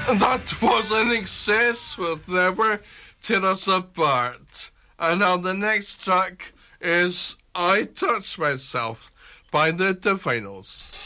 That was In Excess with Never Tear Us Apart. And now the next track is I Touch Myself by the Divinyls.